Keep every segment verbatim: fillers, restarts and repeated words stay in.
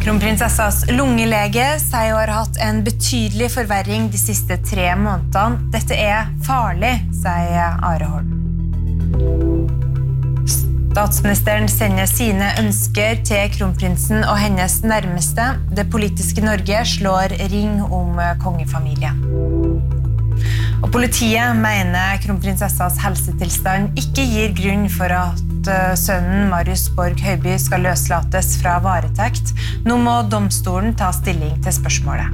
Kronprinsessas lungelege sier hun har hatt en betydelig forverring de siste tre månedene. Dette er farlig, sier Are Holm. Statsministeren sender sine ønsker til kronprinsen og hennes nærmeste. Det politiske Norge slår ring om kongefamilien. Og politiet mener kronprinsessas helsetilstand ikke gir grunn for at sønnen Marius Borg Høiby skal løslates fra varetekt. Nå må domstolen ta stilling til spørsmålet.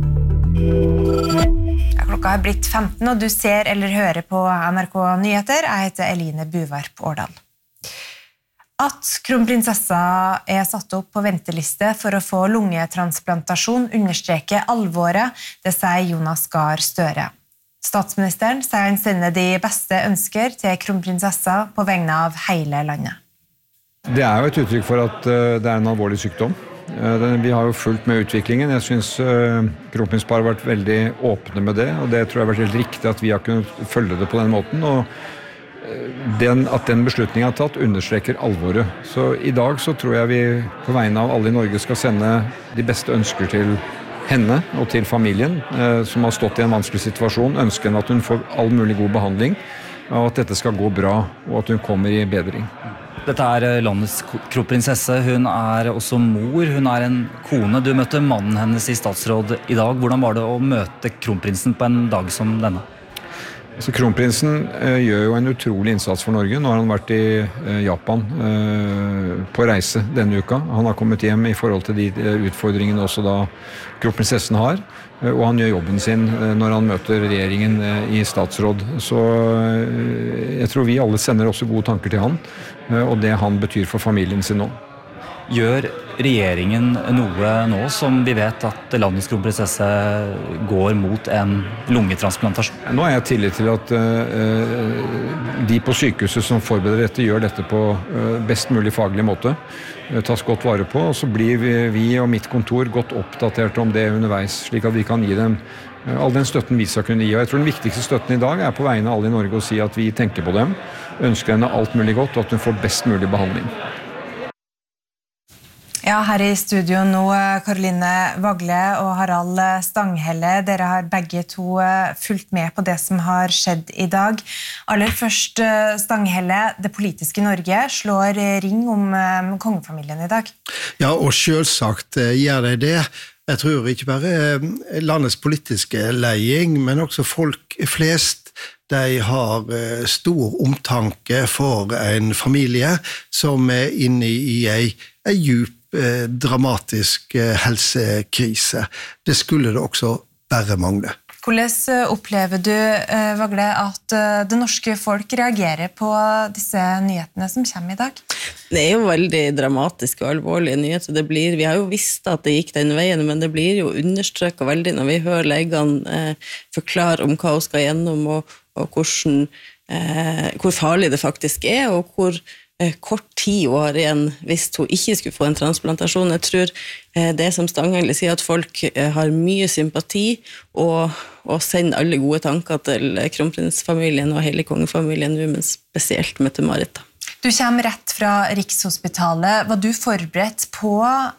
Ja, klokka er blitt femten, og du ser eller hører på N R K Nyheter. Jeg heter Eline Buvarp Årdal. At kronprinsessa er satt opp på venteliste for å få lungetransplantasjon understreker alvoret, det sier Jonas Gahr Støre. Statsministeren sier han sender de beste ønsker til kronprinsessa på vegne av hele landet. Det er jo et uttrykk for at det er en alvorlig sykdom. Vi har jo fulgt med utviklingen. Jeg synes kronprinsparet har vært veldig åpne med det, og det tror jeg har vært helt riktig at vi har kunnet følge det på den måten. Og den, at den beslutningen er tatt understreker alvoret. Så i dag så tror jeg vi på vegne av alle i Norge skal sende de beste ønsker til henne og til familien som har stått i en vanskelig situasjon, ønsker henne at hun får all mulig god behandling, og at dette skal gå bra, og at hun kommer i bedring. Dette er landets kronprinsesse, hun er også mor, hun er en kone. Du møtte mannen hennes i statsråd i dag. Hvordan var det å møte kronprinsen på en dag som denne? Så kronprinsen eh, gjør jo en utrolig innsats for Norge. Nå har han vært i eh, Japan eh, på reise denne uka. Han har kommet hjem i forhold til de eh, utfordringene også da kronprinsessen har, eh, og han gjør jobben sin eh, når han møter regjeringen eh, i statsråd. Så eh, jeg tror vi alle sender også gode tanker til han, eh, og det han betyr for familien sin nå. Gjør regjeringen noe nå som vi vet at landets kronprinsesse går mot en lungetransplantasjon? Nå har jeg tillit til at uh, de på sykehuset som forbereder dette gjør dette på uh, best mulig faglig måte, uh, tas godt vare på, og så blir vi, vi og mitt kontor godt oppdatert om det underveis, slik at vi kan gi dem uh, all den støtten vi skal kunne gi. Og jeg tror den viktigste støtten i dag er på vegne av alle i Norge å si at vi tenker på dem, ønsker henne alt mulig godt, og at hun får best mulig behandling. Ja, her i studio nå, Karoline Vagle og Harald Stanghelle. Dere har begge to fulgt med på det som har skjedd i dag. Aller først, Stanghelle, det politiske Norge slår ring om kongefamilien i dag. Ja, og selvsagt gjør de det. Jeg tror ikke bare landets politiske leding, men også folk flest, de har stor omtanke for en familie som er inne i en, en djup dramatisk helsekrise. Det skulle det også bare mangle. Hvordan opplever du, Vagle, at det norske folk reagerer på disse nyhetene som kommer i dag? Det er jo veldig dramatiske og alvorlige nyheter. Det blir, vi har jo visst at det gikk den veien, men det blir jo understreket veldig når vi hører legene eh, forklare om hva hun skal gjennom, og, og hvordan, eh, hvor farlig det faktisk er, og hvor kort tid hun har igjen hvis hun ikke skulle få en transplantasjon. Jeg tror det som Stanghelle sier, at folk har mye sympati og, og sender alle gode tanker til kronprinsfamilien og hele kongefamilien, men spesielt Mette-Marit. Du kommer rett fra Rikshospitalet. Var du forberedt på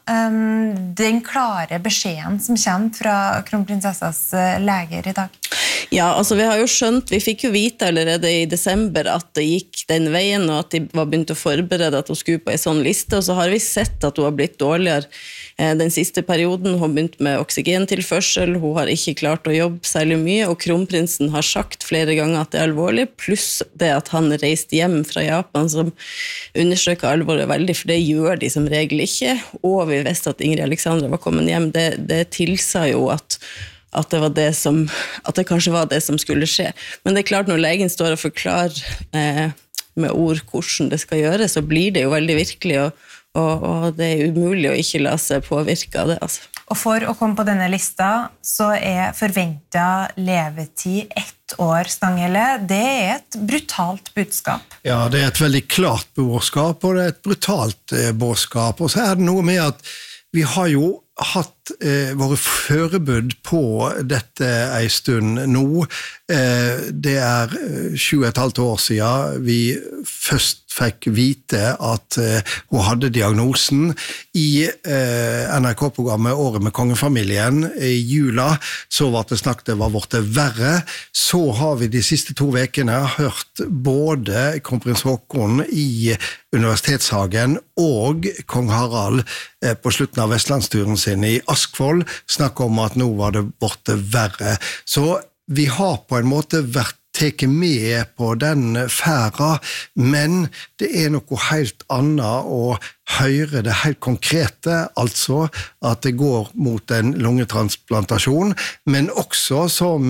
um, den klare beskjeden som kommer fra kronprinsessas leger i dag? Ja, altså vi har jo skjønt, vi fikk jo vite allerede i desember at det gikk den veien, og at de var begynt å forberede at hun skulle på en sånn liste, og så har vi sett at hun har blitt dårligere den siste perioden. Hun har begynt med oksygentilførsel, hun har ikke klart å jobbe særlig mye, og kronprinsen har sagt flere ganger at det er alvorlig, pluss det at han reiste hjem fra Japan, som understreker alvoret veldig, for det gjør de som regel ikke, og vi visste at Ingrid Alexandra var kommet hjem. Det, det tilsa jo at at det var det som, at det kanskje var det som skulle skje. Men det er klart, når legen står og forklarer eh, med ord hvordan det skal gjøres, så blir det jo veldig virkelig, og, og, og det er umulig å ikke la seg påvirke av det. Altså. Og for å komme på denne lista, så er forventet levetid ett år, Stanghelle. Det er et brutalt budskap. Ja, det er et veldig klart budskap, og det er et brutalt eh, budskap. Og så er det noe med at vi har jo hatt vært eh, våre førebud på dette en stund nå. Eh, det er sju og et halvt år siden vi først fikk vite at eh, hun hadde diagnosen. I eh, N R K-programmet Året med kongefamilien i jula, så var det snakket det var vårt verre. Så har vi de siste to vekene hørt både kronprins Haakon i Universitetshagen og kong Harald eh, på slutten av Vestlandsturen sin i Askvoll snakke om at nå var det vårt verre. Så vi har på en måte vært teke med på den færa, men det er noe helt annet å høre det helt konkrete, altså at det går mot en lungetransplantasjon, men også som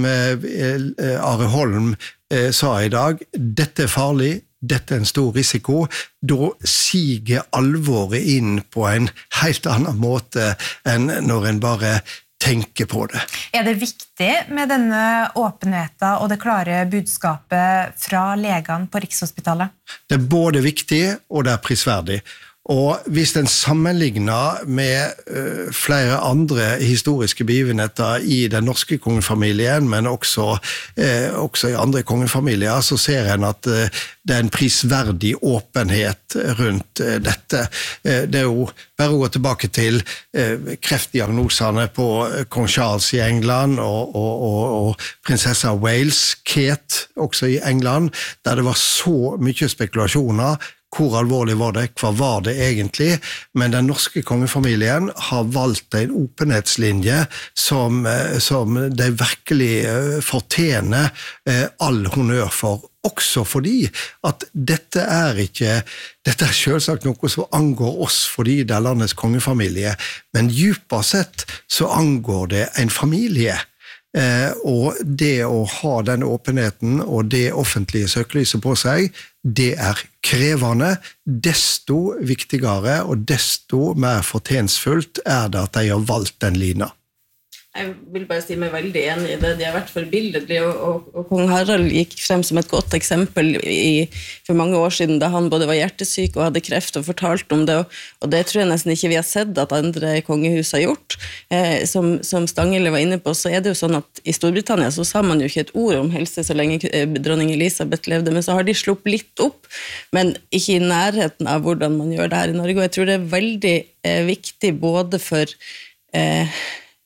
Are Holm sa i dag, dette er farlig, dette er en stor risiko, da siger alvoret inn på en helt annen måte enn når en bare tenke på det. Er det viktig med denne åpenheten og det klare budskapet fra legene på Rikshospitalet? Det er både viktig og det er prisverdig. Og hvis den sammenligner med uh, flere andre historiske begivenheter i den norske kongefamilien, men også, uh, også i andre kongefamilier, så ser en at uh, det er en prisverdig åpenhet rundt uh, dette. Uh, det er jo bare å gå tilbake til uh, kreftdiagnosene på uh, kong Charles i England og, og, og, og prinsessa Wales, Kate, også i England, der det var så mye spekulasjoner. Hvor alvorlig var det? Hva var det egentlig? Men den norske kongefamilien har valgt en åpenhetslinje som, som de virkelig fortjener all honnør for. Også fordi at dette er ikke, dette er selvsagt noe som angår oss fordi det er landets kongefamilie, men djupest sett så angår det en familie. Eh, og det å ha den åpenheten og det offentlige søkelyset på seg, det er krevende, desto viktigere og desto mer fortjensfullt er det at de har valgt den lina. Jeg vil bare si meg veldig enig i det. De har vært forbilledlige, og, og, og kong Harald gikk frem som et godt eksempel i, for mange år siden, da han både var hjertesyk og hadde kreft og fortalt om det, og, og det tror jeg nesten ikke vi har sett at andre kongehus har gjort. Eh, som, som Stanghelle var inne på, så er det jo sånn at i Storbritannia så sa man jo ikke et ord om helse så lenge dronning Elisabeth levde, men så har de sluppet litt opp, men ikke i nærheten av hvordan man gjør det her i Norge, og jeg tror det er veldig eh, viktig både for eh,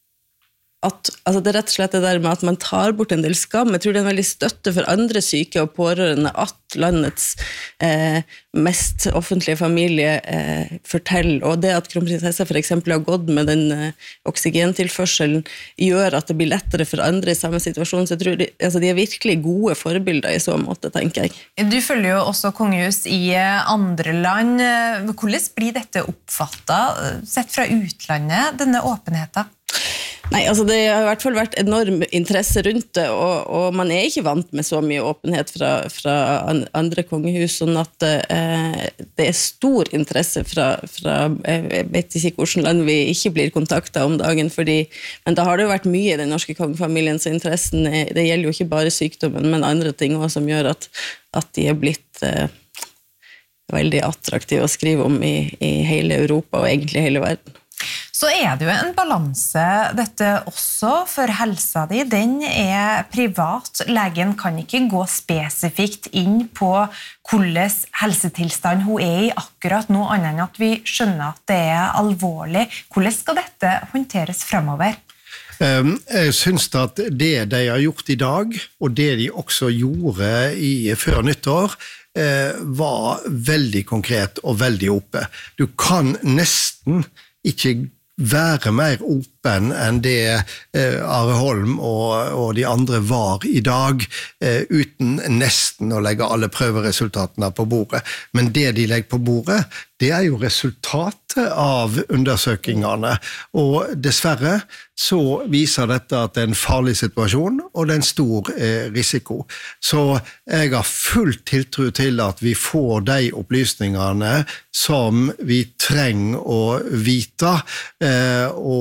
at, altså det er rett og slett det der med at man tar bort en del skam. Jeg tror det er en veldig støtte for andre syke og pårørende at landets eh, mest offentlige familie eh, forteller, og det at kronprinsessa for eksempel har gått med den eh, oksygentilførselen gjør at det blir lettere for andre i samme situasjon, så jeg tror de, altså de er virkelig gode forbilder i så måte, tenker jeg. Du følger jo også kongehus i andre land. Hvordan blir dette oppfattet, sett fra utlandet, denne åpenheten? Nei, altså det har i hvert fall vært enorm interesse rundt det, og, og man er ikke vant med så mye åpenhet fra, fra andre kongehus, sånn at eh, det er stor interesse fra, fra, jeg vet ikke hvordan land vi ikke blir kontaktet om dagen, fordi, men da har det jo vært mye i den norske kongefamilien, så interessen, er, det gjelder jo ikke bare sykdommen, men andre ting også, som gjør at, at de er blitt eh, veldig attraktive å skrive om i, i hele Europa, og egentlig hele verden. Så er det jo en balanse dette også for helsa di. Den er privat. Legen kan ikke gå spesifikt inn på hvordan helsetilstand hun er i akkurat nå, annet enn at vi skjønner at det er alvorlig. Hvordan skal dette håndteres fremover? Jeg synes at det de har gjort i dag, og det de også gjorde i, før nyttår, var veldig konkret og veldig oppe. Du kan nesten ikke være mer åpen enn det eh, Are Holm og, og de andre var i dag, eh, uten nesten å legge alle prøveresultatene på bordet. Men det de legger på bordet, det er jo resultatet av undersøkingene, og dessverre så viser dette at det er en farlig situasjon, og det er en stor eh, risiko. Så jeg har full tiltro til at vi får de opplysningene som vi trenger å vite, eh, og, og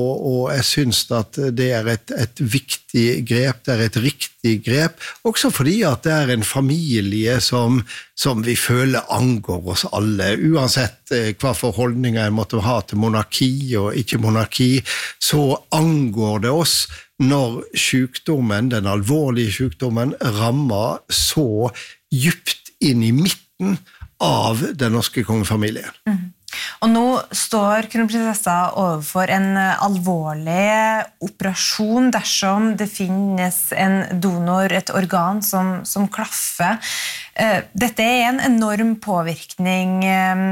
og jeg synes at det er et, et viktig grep, det er et riktig grep, også fordi at det er en familie som, som vi føler angår oss alle, uansett hva for holdninger jeg måtte ha til monarki og ikke monarki, så angår det oss når sykdommen, den alvorlige sykdommen, rammer så djupt inn i midten av den norske kongefamilien. Mm. Og nå står kronprinsessa overfor en alvorlig operasjon dersom det finnes en donor, et organ som, som klaffer. Dette er en enorm påvirkning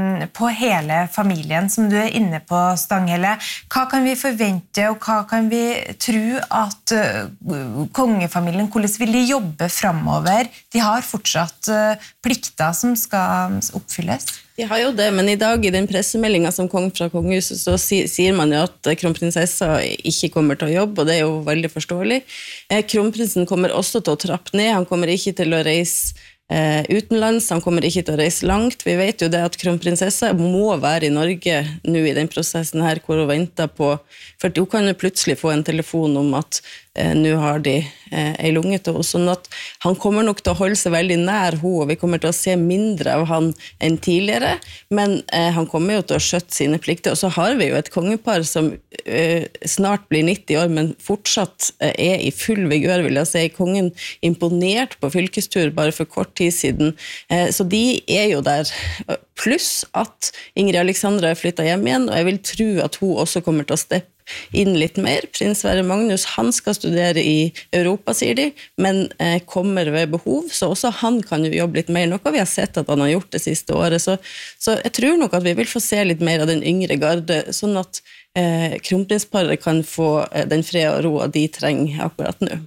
på hele familien, som du er inne på, Stanghelle. Hva kan vi forvente, og hva kan vi tro at kongefamilien, hvordan vil de jobbe fremover? De har fortsatt plikter som skal oppfylles. De har jo det, men i dag i den pressemeldingen som kom fra kongehuset, så sier man jo at kronprinsessa ikke kommer til å jobbe, og det er jo veldig forståelig. Kronprinsen kommer også til å trappe ned, han kommer ikke til å reise eh, utenlands, han kommer ikke til å reise langt. Vi vet jo det at kronprinsessa må være i Norge nå i den prosessen her, hvor hun venter på, for hun kan jo plutselig få en telefon om at eh, nå har de eh, en lunge til henne, sånn at han kommer nok til å holde seg veldig nær henne, og vi kommer til å se mindre av han enn tidligere, men eh, han kommer jo til å skjøtte sine plikter, og så har vi jo et kongepar som eh, snart blir nitti år, men fortsatt eh, er i full vigør, vil jeg si. Kongen imponert på fylkestur bare for kort tid siden, eh, så de er jo der, pluss at Ingrid Alexandra er flyttet hjem igjen, og jeg vil tro at hun også kommer til å steppe inn litt mer. Prins Sverre Magnus, han skal studere i Europa, sier de, men eh, kommer ved behov, så også han kan jo jobbe litt mer, noe vi har sett at han har gjort det siste året, så, så jeg tror nok at vi vil få se litt mer av den yngre garde, sånn at eh, kronprinsparet kan få eh, den fred og ro de trenger akkurat nå.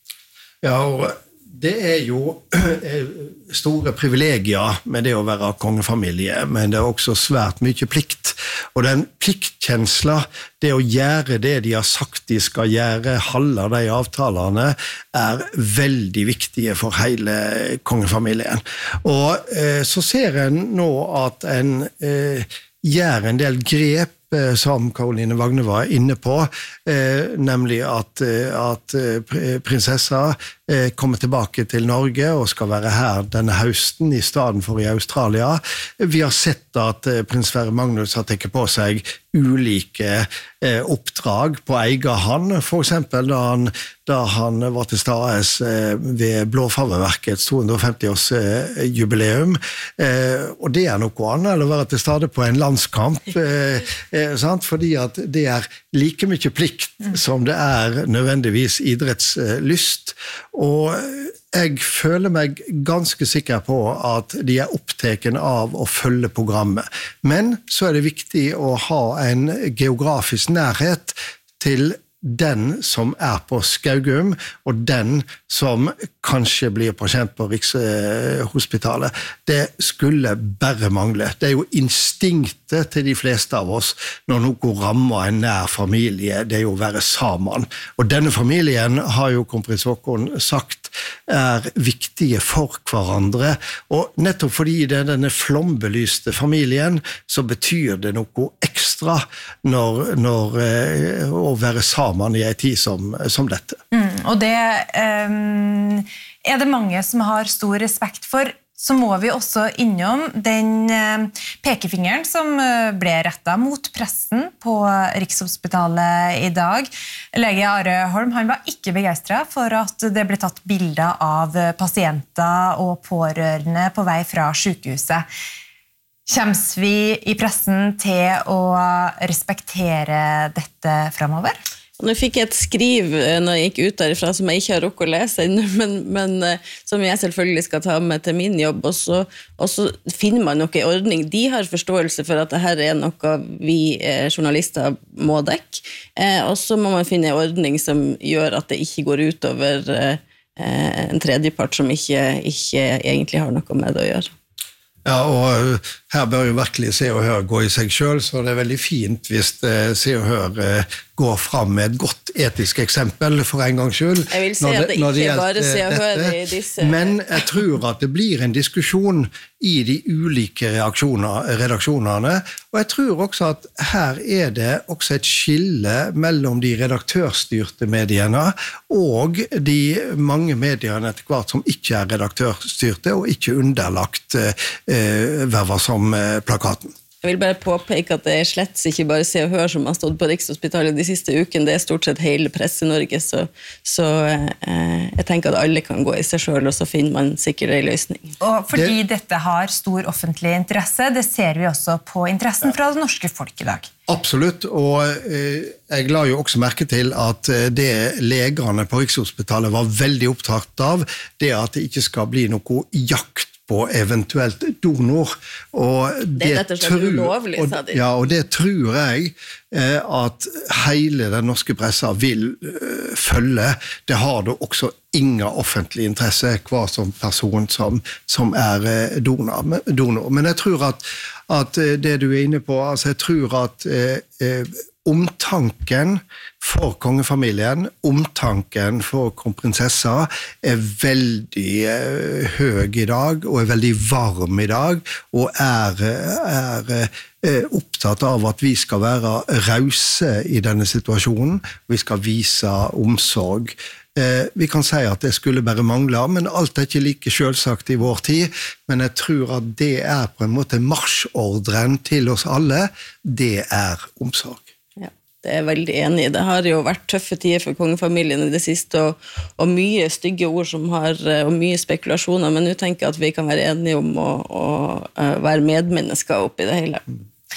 Ja, og det er jo store privilegier med det å være kongefamilie, men det er også svært mye plikt. Og den pliktkjensla, det å gjøre det de har sagt de skal gjøre, halve de avtalene, er veldig viktige for hele kongefamilien. Og eh, så ser en nå at en eh, gjør en del grep som Karoline Wagne var inne på, eh, nemlig at, at prinsessa eh, kommer tilbake til Norge og skal være her denne høsten i stedet for i Australia. Vi har sett at eh, prins Sverre Magnus har tatt på seg ulike eh, oppdrag på egen hånd, for eksempel da han, da han var til stades eh, ved Blåfarveverkets to hundre og femti års eh, jubileum, eh, og det er noe annet enn å være til stede på en landskamp, eh, eh, sant? Fordi at det er like mye plikt som det er nødvendigvis idrettslyst, og jeg føler meg ganske sikker på at de er opptatt av å følge programmet. Men så er det viktig å ha en geografisk nærhet til den som er på Skaugum, og den som kanskje blir pasient på Rikshospitalet. Det skulle bare mangle. Det er jo instinktet til de fleste av oss når noe rammer en nær familie, det er jo å være sammen. Og denne familien har jo kronprins Haakon sagt er viktige for hverandre, og nettopp fordi det er denne flombelyste familien, så betyr det noe ekstra når, når eh, å være sammen i en tid som, som dette. Mm, og det um, er det mange som har stor respekt for. Så må vi også innom den pekefingeren som ble rettet mot pressen på Rikshospitalet i dag. Lege Are Holm, han var ikke begeistret for at det ble tatt bilder av pasienter og pårørende på vei fra sykehuset. Kommer vi i pressen til å respektere dette fremover? Nå fikk jeg et skriv når jeg gikk ut derifra som jeg ikke har rukket å lese inn, men, men som jeg selvfølgelig skal ta med til min jobb, og så, og så finner man noe ordning. De har forståelse for at dette er noe vi eh, journalister må dekke, eh, og så må man finne en ordning som gjør at det ikke går ut over eh, en tredjepart som ikke, ikke egentlig har noe med det å gjøre. Ja, og her bør jo virkelig Se og Hør gå i seg selv, så det er veldig fint hvis Se og Hør går fram med et godt etisk eksempel for en gangs skyld. Jeg vil si at det ikke det bare Se og Hør i disse... Men jeg tror at det blir en diskusjon i de ulike redaksjonene, og jeg tror også at her er det også et skille mellom de redaktørstyrte mediene og de mange mediene etter hvert som ikke er redaktørstyrte og ikke underlagt eh, verva som eh, plakaten. Jeg vil bare påpeke at det er slett ikke bare Se og Hør som har stått på Rikshospitalet de siste ukene, det er stort sett hele Presse-Norge, så, så eh, jeg tenker at alle kan gå i seg selv, og så finner man sikkert en løsning. Og fordi det... dette har stor offentlig interesse, det ser vi også på interessen fra det norske folk i dag. Absolutt, og eh, jeg la jo også merke til at det legene på Rikshospitalet var veldig opptatt av, det at det ikke skal bli noe jakt på eventuelt donor, og det, det er dette som er ulovlig, sa de. Ja, og det tror jeg eh, at hele den norske pressa vil eh, følge. Det har da også ingen offentlig interesse hva som person som, som er eh, donor. donor. Men jeg tror at, at det du er inne på, altså jeg tror at eh, eh, omtanken for kongefamilien, omtanken for kronprinsessa er veldig uh, høy i dag, og er veldig varm i dag, og er, er uh, opptatt av at vi skal være rause i denne situasjonen, vi skal vise omsorg. Uh, vi kan si at det skulle bare mangle, men alt er ikke like selvsagt i vår tid, men jeg tror at det er på en måte marsjordren til oss alle, det er omsorg. Det er jeg veldig enig i. Det har jo vært tøffe tider for kongefamilien i det siste, og, og mye stygge ord som har, og mye spekulasjoner, men nå tenker jeg at vi kan være enige om å, å, å være medmennesker oppi det hele.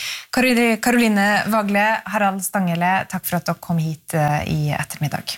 Karoline Vagle, Harald Stanghelle, takk for at dere kom hit i ettermiddag.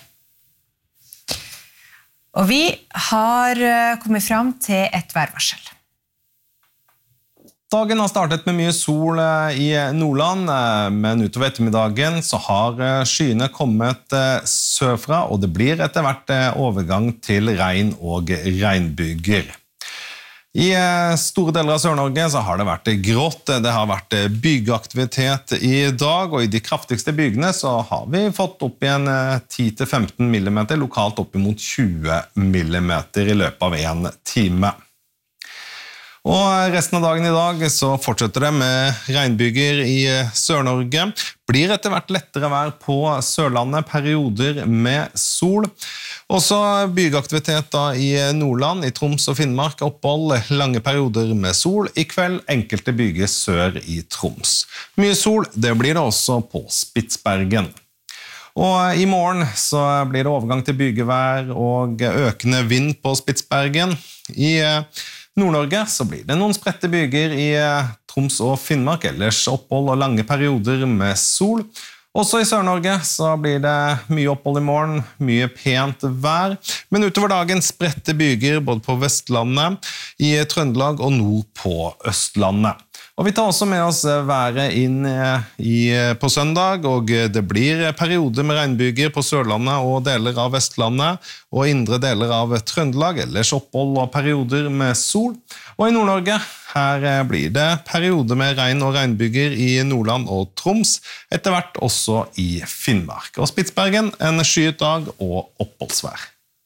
Og vi har kommet fram til et værvarsel. Dagen har startet med mye sol i Nordland, men utover ettermiddagen så har skyene kommet sørfra, og det blir etter hvert overgang til regn og regnbyger. I store deler av Sør-Norge så har det vært grått, det har vært bygeaktivitet i dag, og i de kraftigste bygene så har vi fått opp igjen ti til femten millimeter, lokalt opp imot tjue millimeter i løpet av en time. Og resten av dagen i dag så fortsetter det med regnbyger i Sør-Norge. Blir etter hvert lettere vær på Sørlandet, perioder med sol. Også bygeaktivitet da i Nordland, i Troms og Finnmark, opphold, lange perioder med sol. I kveld enkelte byger sør i Troms. Mye sol, det blir det også på Spitsbergen. Og i morgen så blir det overgang til bygevær og økende vind på Spitsbergen. I Nord-Norge så blir det noen spredte byger i Troms og Finnmark, ellers opphold og lange perioder med sol. Også i Sør-Norge så blir det mye opphold i morgen, mye pent vær, men utover dagen spredte byger både på Vestlandet, i Trøndelag og nord på Østlandet. Og vi tar også med oss været inn i, på søndag, og det blir perioder med regnbyger på Sørlandet og deler av Vestlandet, og indre deler av Trøndelag, ellers opphold og perioder med sol. Og i Nord-Norge, her blir det perioder med regn og regnbyger i Nordland og Troms, etter hvert også i Finnmark. Og Spitsbergen, en skyet dag og oppholdsvær.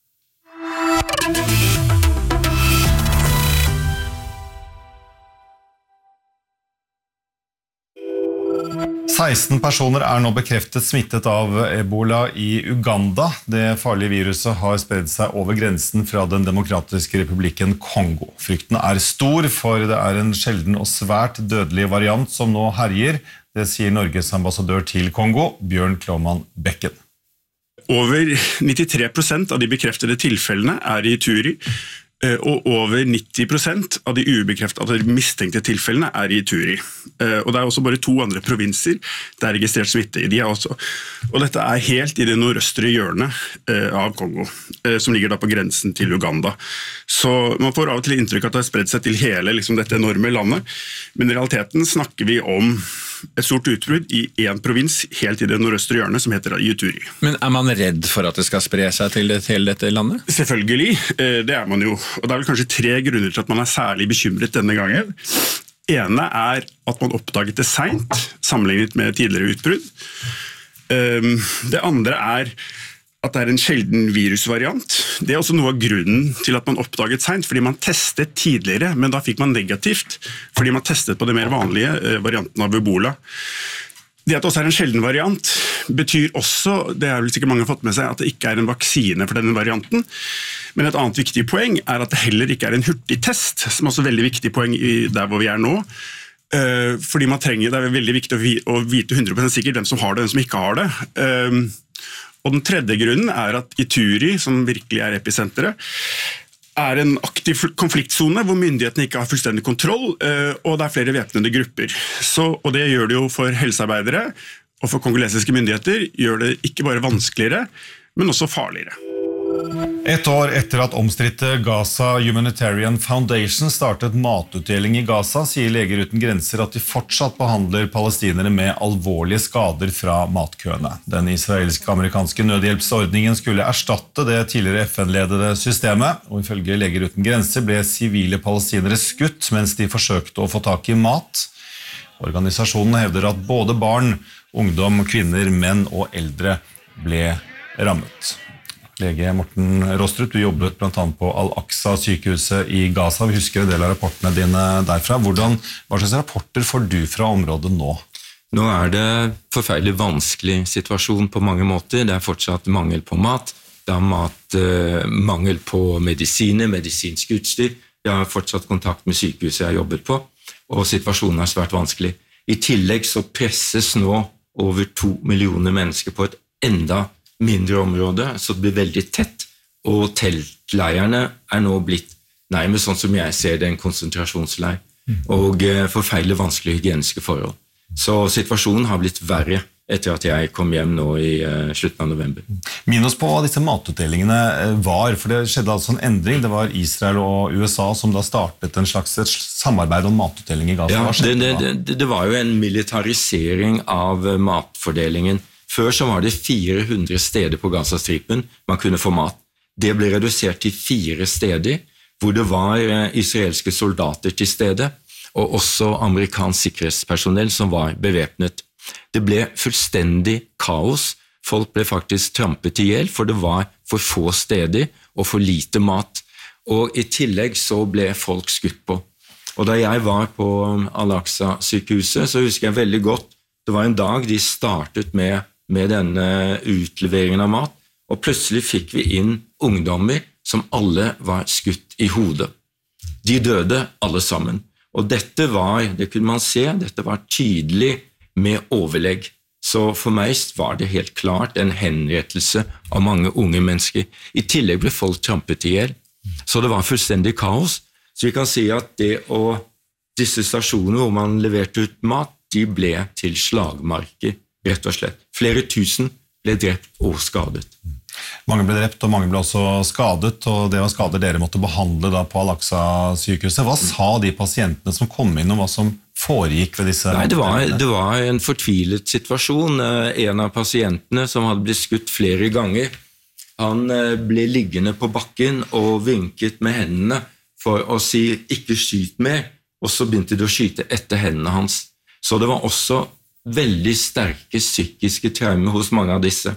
seksten personer er nå bekreftet smittet av Ebola i Uganda. Det farlige viruset har spredt seg over grensen fra den demokratiske republikken Kongo. Frykten er stor, for det er en sjelden og svært dødelig variant som nå herjer. Det sier Norges ambassadør til Kongo, Bjørn Klåman Bekken. Over nittitre prosent av de bekreftede tilfellene er i Ituri, og over nitti prosent av de ubekreftede, altså de mistenkte tilfellene er i Ituri. Og det er også bare to andre provinser det er registrert smitte i. De er også, og dette er helt i det nordøstre hjørnet av Kongo, som ligger da på grensen til Uganda. Så man får av og til inntrykk at det har spredt seg til hele liksom, dette enorme landet, men i realiteten snakker vi om et stort utbrudd i en provins helt i det nordøstre hjørnet som heter Ituri. Men er man redd for at det skal spre seg til hele dette landet? Selvfølgelig, det er man jo. Og det er vel kanskje tre grunner til at man er særlig bekymret denne gangen. ene er at man oppdaget det sent, sammenlignet med tidligere utbrudd. Det andre er at det er en sjelden virusvariant. Det er også noe av grunnen til at man oppdaget sent, fordi man testet tidligere, men da fikk man negativt, fordi man testet på det mer vanlige varianten av Ebola. Det at det også er en sjelden variant betyr også, det er vel sikkert mange har fått med seg, at det ikke er en vaksine for denne varianten. Men et annet viktig poeng er at det heller ikke er en hurtigtest, som er også et veldig viktig poeng i der hvor vi er nå. Fordi man trenger, det er veldig viktig å vite hundre prosent sikkert hvem som har det og hvem som ikke har det. Og den tredje grunnen er at Ituri, som virkelig er episenteret, er en aktiv konfliktzone hvor myndighetene ikke har fullstendig kontroll, og det er flere væpnede grupper. Så, og det gjør det jo for helsearbeidere og for kongolesiske myndigheter, gjør det ikke bare vanskeligere, men også farligere. Et år etter at omstridte Gaza Humanitarian Foundation startet matutdeling i Gaza, sier Leger uten grenser at de fortsatt behandler palestinere med alvorlige skader fra matkøene. Den israelsk-amerikanske nødhjelpsordningen skulle erstatte det tidligere F N-ledede systemet, og ifølge Leger uten grenser ble sivile palestinere skutt mens de forsøkte å få tak i mat. Organisasjonen hevder at både barn, ungdom, kvinner, menn og eldre ble rammet. Lege Morten Rostrup, du jobbet blant annet på Al-Aqsa-sykehuset i Gaza. Vi husker en del av rapportene dine derfra. Hvordan, hva slags rapporter får du fra området nå? Nå er det forferdelig vanskelig situasjon på mange måter. Det er fortsatt mangel på mat. Det er mat, eh, mangel på medisiner, medisinsk utstyr. Jeg har fortsatt kontakt med sykehuset jeg har jobbet på, og situasjonen er svært vanskelig. I tillegg så presses nå over to millioner mennesker på et enda mindre område, så det blir veldig tett, og teltleierne er nå blitt nærmest sånn som jeg ser det, en konsentrasjonsleir, og forferdelig vanskelige hygieniske forhold. Så situasjonen har blitt verre etter at jeg kom hjem nå i uh, slutten av november. Minus på hva disse matutdelingene var, for det skjedde altså en endring. Det var Israel og U S A som da startet en slags samarbeid om matutdeling i Gaza. Ja, det, det, det, det var jo en militarisering av matfordelingen. Før så var det fire hundre steder på Gazastripen man kunne få mat. Det ble redusert til fire steder, hvor det var israelske soldater til stede, og også amerikansk sikkerhetspersonell som var bevæpnet. Det ble fullstendig kaos. Folk ble faktisk trampet ihjel, for det var for få steder og for lite mat. Og i tillegg så ble folk skutt på. Og da jeg var på Al-Aqsa-sykehuset, så husker jeg veldig godt, det var en dag de startet med med denne utleveringen av mat, og plutselig fikk vi inn ungdommer som alle var skutt i hodet. De døde alle sammen, og dette var, det kunne man se, dette var tydelig med overlegg. Så for meg var det helt klart en henrettelse av mange unge mennesker. I tillegg ble folk trampet ihjel, så det var fullstendig kaos. Så vi kan si at det og disse stasjonene hvor man leverte ut mat, de ble til slagmarker, rett og slett. Flere tusen ble drept og skadet. Mange ble drept, og mange ble også skadet, og det var skader dere måtte behandle da på Al-Aqsa-sykehuset. Hva sa de pasientene som kom inn, og hva som foregikk ved disse? Nei, det var, det var en fortvilet situasjon. En av pasientene som hadde blitt skutt flere ganger, han ble liggende på bakken og vinket med hendene for å si ikke skyt mer, og så begynte de å skyte etter hendene hans. Så det var også veldig sterke psykiske traumer hos mange av disse.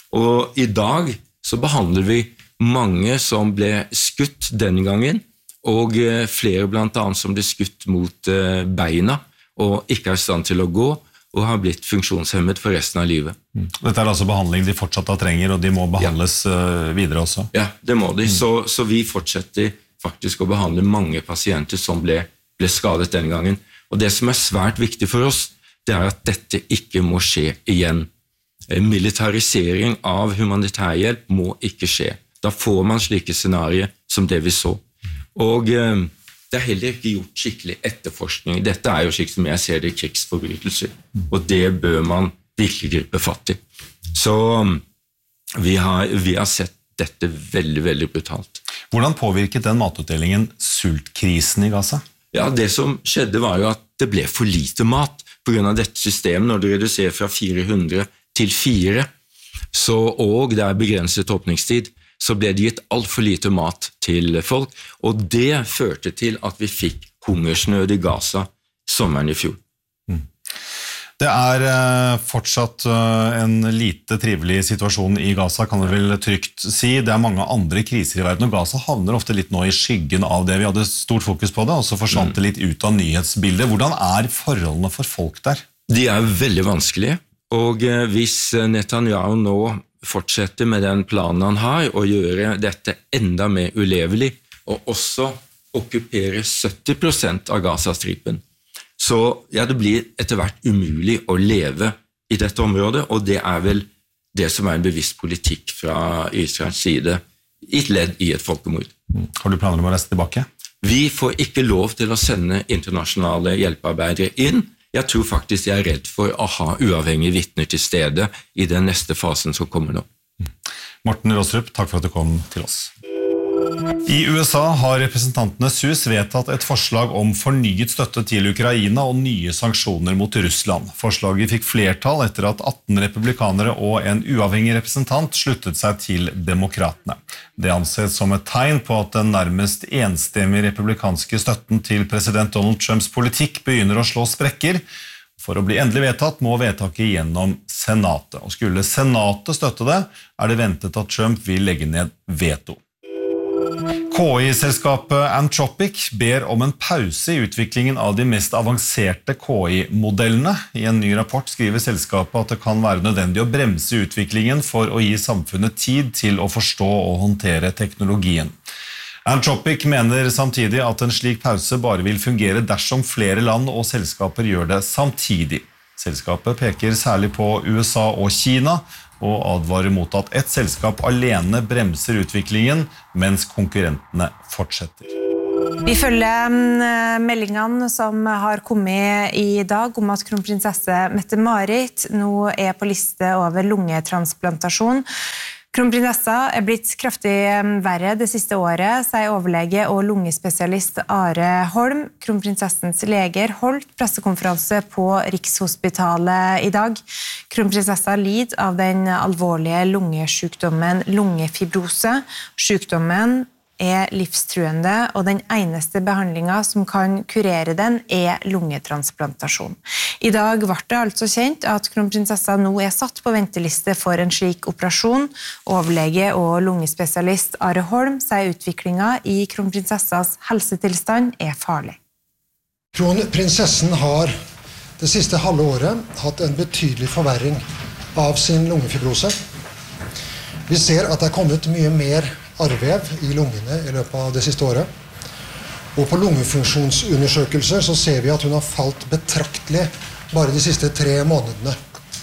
Og i dag så behandler vi mange som ble skutt denne gangen, og flere blant annet som ble skutt mot beina, og ikke er i stand til å gå, og har blitt funksjonshemmet for resten av livet. Dette er altså behandling de fortsatt da trenger, og de må behandles ja. videre også? Ja, det må de. Så, så vi fortsetter faktisk å behandle mange pasienter som ble, ble skadet denne gangen. Og det som er svært viktig for oss, det er at dette ikke må skje igjen. Militarisering av humanitærhjelp må ikke skje. Da får man slike scenarier som det vi så. Og eh, det er heller ikke gjort skikkelig etterforskning. Dette er jo slik som jeg ser det krigsforbrytelser, og det bør man virkelig gripe fatt i. Så vi har, vi har sett dette veldig, veldig brutalt. Hvordan påvirket den matutdelingen sultkrisen i Gaza? Ja, det som skjedde var jo at det ble for lite mat. På grunn av dette systemet, når du reduserer fra fire hundre til fire, så, og det er begrenset åpningstid, så ble det gitt alt for lite mat til folk, og det førte til at vi fikk hungersnød i Gaza sommeren i fjor. Det er fortsatt en lite trivelig situasjon i Gaza, kan vi vel trygt si. Det er mange andre kriser i verden, og Gaza havner ofte litt nå i skyggen av det. Vi hadde stort fokus på det, og så forsvant det litt ut av nyhetsbildet. Hvordan er forholdene for folk der? De er veldig vanskelige, og hvis Netanyahu nå fortsetter med den planen han har, og gjøre dette enda mer ulevelig, og også okkupere sytti prosent av Gazastripen, så ja, det blir etter hvert umulig å leve i dette området, og det er vel det som er en bevisst politikk fra Israels side, i et ledd i et folkemord. Har du planer om å reise tilbake? Vi får ikke lov til å sende internasjonale hjelpearbeidere inn. Jeg tror faktisk jeg er redd for å ha uavhengige vitner til stede i den neste fasen som kommer nå. Morten Raastrup, takk for at du kom til oss. I U S A har representantenes hus vedtatt et forslag om fornyet støtte til Ukraina og nye sanksjoner mot Russland. Forslaget fikk flertall etter at atten republikanere og en uavhengig representant sluttet seg til demokratene. Det anses som et tegn på at den nærmest enstemmige republikanske støtten til president Donald Trumps politikk begynner å slå sprekker. For å bli endelig vedtatt må vedtaket gjennom Senatet. Og skulle Senatet støtte det, er det ventet at Trump vil legge ned veto. K I-selskapet Anthropic ber om en pause i utviklingen av de mest avanserte K I-modellene. I en ny rapport skriver selskapet at det kan være nødvendig å bremse utviklingen for å gi samfunnet tid til å forstå og håndtere teknologien. Anthropic mener samtidig at en slik pause bare vil fungere dersom flere land og selskaper gjør det samtidig. Selskapet peker særlig på U S A og Kina, og advarer mot at ett selskap alene bremser utviklingen, mens konkurrentene fortsetter. Vi følger meldingene som har kommet i dag om at kronprinsesse Mette-Marit nå er på liste over lungetransplantasjon. Kronprinsessa er blitt kraftig verre det siste året, sier overlege og lungespesialist Are Holm. Kronprinsessens leger holdt pressekonferanse på Rikshospitalet i dag. Kronprinsessa lider av den alvorlige lungesykdommen lungefibrose. Sykdommen er livstruende, og den eneste behandlingen som kan kurere den er lungetransplantasjon. I dag ble det altså kjent at kronprinsessa nå er satt på venteliste for en slik operasjon. Overlege og lungespesialist Are Holm sier utviklingen i kronprinsessas helsetilstand er farlig. Kronprinsessen har det siste halve året hatt en betydelig forverring av sin lungefibrose. Vi ser at det er kommet mye mer arvev i lungene i løpet av det siste året. Og på lungefunksjonsundersøkelser så ser vi at hun har falt betraktelig bare de siste tre månedene.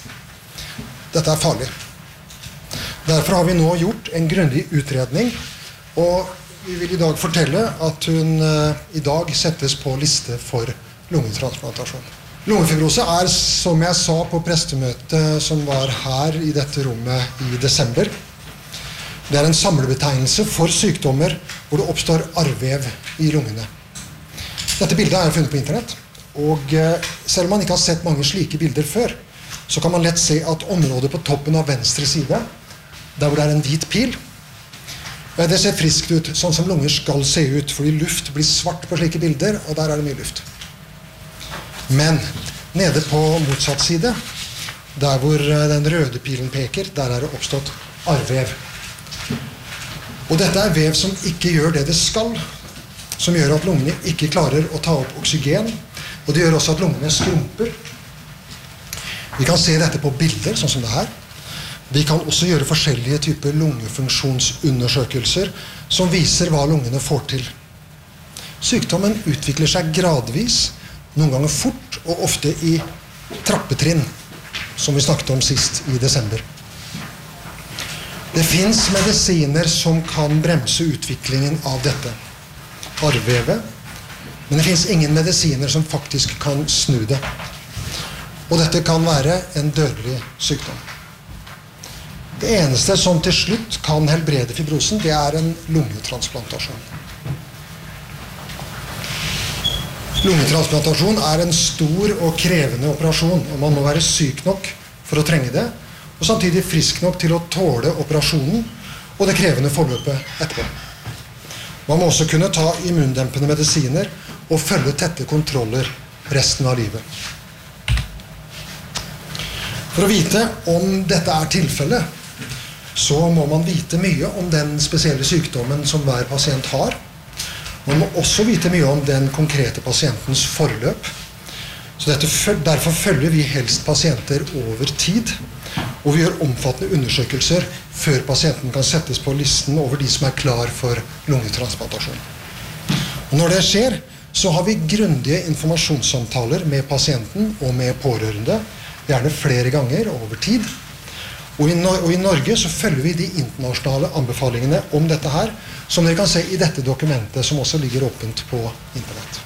Dette er farlig. Derfor har vi nå gjort en grundig utredning, og vi vil i dag fortelle at hun i dag settes på liste for lungetransplantasjon. Lungefibrose er, som jeg sa på prestemøtet som var her i dette rommet i desember, det er en samlebetegnelse for sykdommer hvor det oppstår arvev i lungene. Dette bildet er jeg funnet på internett, og selv om man ikke har sett mange slike bilder før, så kan man lett se at området på toppen av venstre side, der hvor det er en hvit pil, det ser friskt ut, sånn som lunger skal se ut, fordi luft blir svart på slike bilder, og der er det mye luft. Men nede på motsatt side, der hvor den røde pilen peker, der er det oppstått arvev. Og dette er vev som ikke gjør det det skal, som gjør at lungene ikke klarer å ta opp oksygen, og det gjør også at lungene skrumper. Vi kan se dette på bilder, sånn som det her. Vi kan også gjøre forskjellige typer lungefunksjonsundersøkelser som viser hva lungene får til. Sykdommen utvikler seg gradvis, noen ganger fort og ofte i trappetrinn, som vi snakket om sist i desember. Det finnes medisiner som kan bremse utviklingen av dette arvevet, men det finnes ingen medisiner som faktisk kan snu det. Og dette kan være en dødelig sykdom. Det eneste som til slutt kan helbrede fibrosen, det er en lungetransplantasjon. Lungetransplantasjon er en stor og krevende operasjon, og man må være syk nok for å trenge det, og samtidig frisk nok til å tåle operasjonen og det krevende forløpet etterpå. Man må også kunne ta immundempende medisiner og følge tette kontroller resten av livet. For å vite om dette er tilfellet, så må man vite mye om den spesielle sykdommen som hver pasient har. Man må også vite mye om den konkrete pasientens forløp. Så dette, derfor følger vi helst pasienter over tid, og vi gjør omfattende undersøkelser før pasienten kan settes på listen over de som er klar for lungetransplantasjon. Og når det skjer, så har vi grundige informasjonssamtaler med pasienten og med pårørende, gjerne flere ganger over tid. Og i, Nor- og i Norge så følger vi de internasjonale anbefalingene om dette her, som dere kan se i dette dokumentet, som også ligger åpent på internett.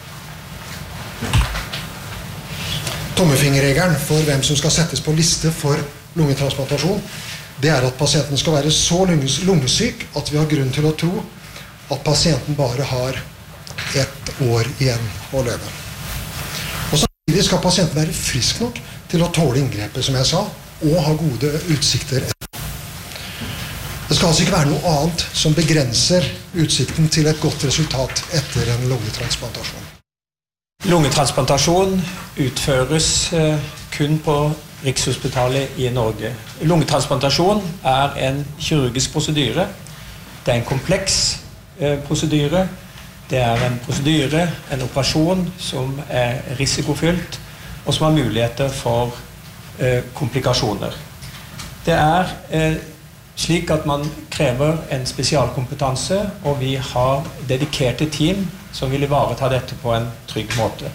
Tommefingerregelen for hvem som skal settes på liste for lungetransplantasjon, det er at pasienten skal være så lunges- lungesyk at vi har grunn til å tro at pasienten bare har ett år igjen å leve. Og samtidig skal pasienten være frisk nok til å tåle inngrepet, som jeg sa, og ha gode utsikter. Det skal altså ikke være noe annet som begrenser utsikten til et godt resultat etter en lungetransplantasjon. Lungetransplantasjon utføres eh, kun på Rikshospitalet i Norge. Lungetransplantasjon er en kirurgisk prosedyre. Det er en kompleks eh, prosedyre. Det er en prosedyre, en operasjon som er risikofylt, og som har muligheter for eh, komplikasjoner. Det er eh, slik at man krever en spesialkompetanse, og vi har dedikerte team som vil ivareta dette på en trygg måte.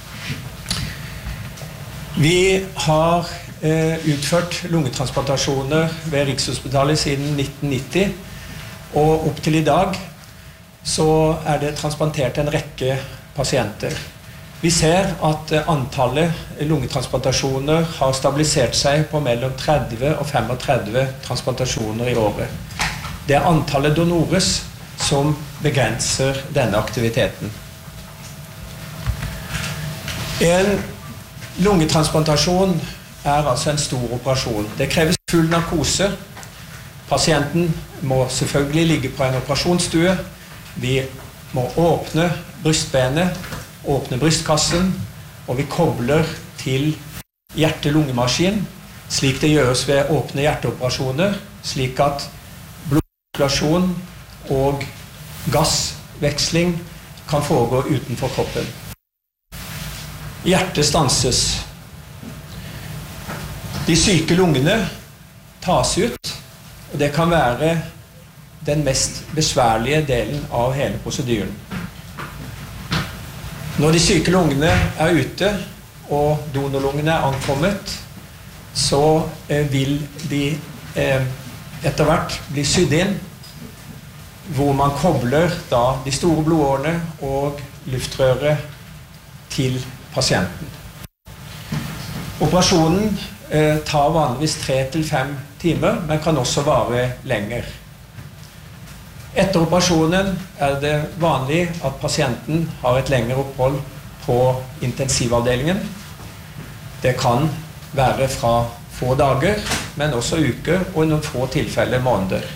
Vi har eh, utført lungetransplantasjoner ved Rikshospitalet siden nitten nitti, og opp til i dag så er det transplantert en rekke pasienter. Vi ser at eh, antallet lungetransplantasjoner har stabilisert seg på mellom tretti og femogtretti transplantasjoner i året. Det er antallet donores som begrenser denne aktiviteten. En lungetransplantasjon er altså en stor operasjon. Det kreves full narkose. Pasienten må selvfølgelig ligge på en operasjonsstue. Vi må åpne brystbenet, åpne brystkassen, og vi kobler til hjerte-lungemaskin, slik det gjøres ved åpne hjerteoperasjoner, slik at blodsirkulasjon og gassveksling kan foregå utenfor kroppen. Hjertet stanses. De syke lungene tas ut, og det kan være den mest besværlige delen av hele prosedyren. Når de syke lungene er ute, og donorlungene er ankommet, så eh, vil de eh, etter hvert bli sydd inn, hvor man kobler da de store blodårene og luftrøret til pasienten. Operasjonen eh, tar vanligvis tre til fem timer, men kan også vare lenger. Etter operasjonen er det vanlig at pasienten har et lengre opphold på intensivavdelingen. Det kan være fra få dager, men også uker, og i noen få tilfeller måneder.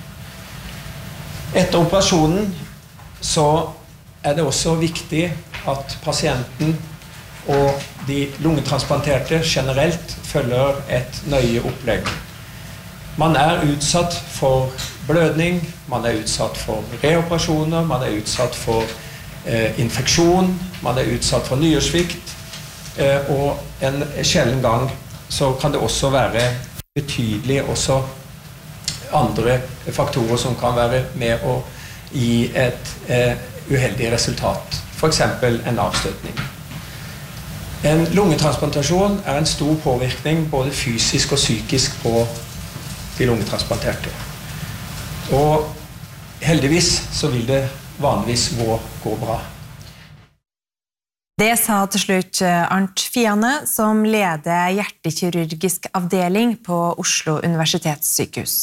Etter operasjonen så er det også viktig at pasienten og de lungetransplanterte generelt følger et nøye opplegg. Man er utsatt for blødning, man er utsatt for reoperasjoner, man er utsatt for eh, infeksjon, man er utsatt for nyresvikt, eh, og en sjelden gang så kan det også være betydelig også andre faktorer som kan være med å gi et eh, uheldig resultat, for eksempel en avstøtning. En lungetransplantasjon er en stor påvirkning både fysisk og psykisk på de lungetransplanterte. Og heldigvis så vil det vanligvis gå, gå bra. Det sa til slutt Arnt Fiane, som leder hjertekirurgisk avdeling på Oslo universitetssykehus.